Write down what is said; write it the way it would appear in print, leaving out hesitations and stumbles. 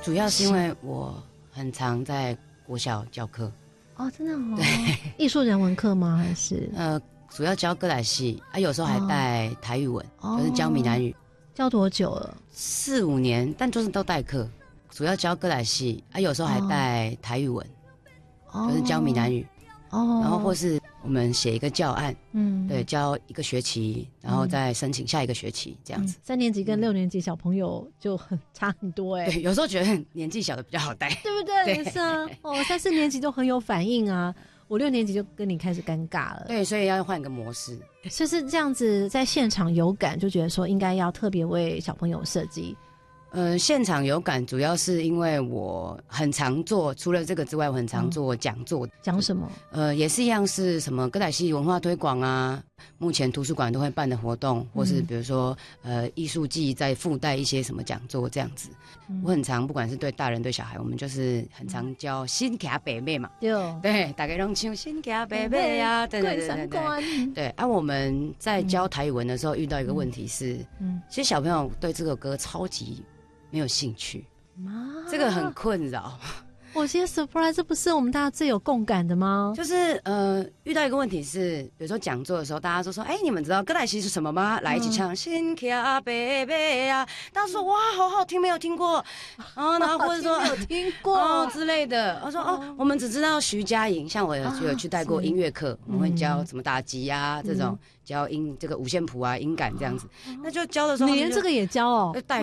主要是因为我很常在国小教课。 哦，真的哦。 对， 艺术人文课吗？还是主要教歌仔戏啊，有时候还带台语文，就是教闽南语。 教多久了 ？4、5年，但就是都代课，主要教歌仔戏啊，有时候还带台语文，就是教闽南语。然后或是我们写一个教案，对，教1个学期，然后再申请下一个学期这样子。 3年级跟6年级小朋友就差很多对，有时候觉得年纪小的比较好带， 对不对？也是啊。3、4年级都很有反应啊，5、6年级就跟你开始尴尬了。 对，所以要换个模式。 就是这样子，在现场有感，就觉得说应该要特别为小朋友设计。 现场有感，主要是因为我很常做，除了这个之外，我很常做讲座。 讲什么？ 也是一样，是什么歌仔戏文化推广啊，目前图书馆都会办的活动，或是比如说艺术季再附带一些什么讲座这样子。我很常，不管是对大人对小孩，我们就是很常教新卡北妹嘛，对，大家拢唱新卡北妹啊，对对对对对。对啊，我们在教台语文的时候遇到一个问题是，其实小朋友对这个歌超级没有兴趣，这个很困扰。 我觉得 surprise， 这不是我们大家最有共感的吗？ 就是遇到一个问题是，比如说讲座的时候，大家都说，你们知道歌仔戏是什么吗？来一起唱新卡北北啊，大家说哇，好好听，没有听过啊，然后或者说没有听过之类的。我说我们只知道徐佳莹，像我有去带过音乐课，我们会教什么打击啊这种。教这个五线谱啊，音感这样子，那就教的时候， 你连这个也教哦？ 带